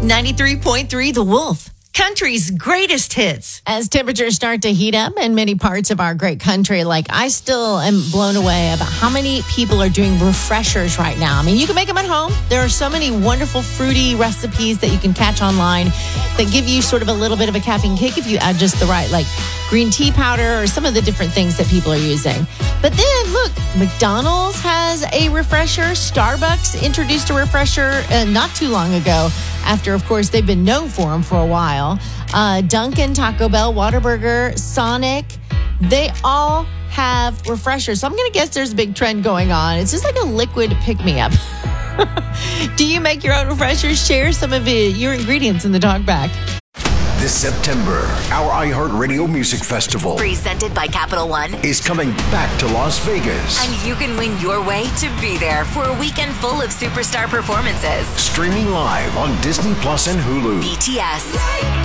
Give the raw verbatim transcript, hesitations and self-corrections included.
ninety-three point three The Wolf, country's greatest hits. As temperatures start to heat up in many parts of our great country, like I still am blown away about how many people are doing refreshers right now. I mean, you can make them at home. There are so many wonderful fruity recipes that you can catch online that give you sort of a little bit of a caffeine kick if you add just the right, like green tea powder or some of the different things that people are using. But then, look, McDonald's has a refresher. Starbucks introduced a refresher uh, not too long ago after, of course, they've been known for them for a while. Uh, Dunkin', Taco Bell, Whataburger, Sonic, they all have refreshers. So I'm going to guess there's a big trend going on. It's just like a liquid pick-me-up. Do you make your own refreshers? Share some of it, your ingredients in the talkback. This September, our iHeartRadio Music Festival, presented by Capital One, is coming back to Las Vegas. And you can win your way to be there for a weekend full of superstar performances. Streaming live on Disney Plus and Hulu. B T S,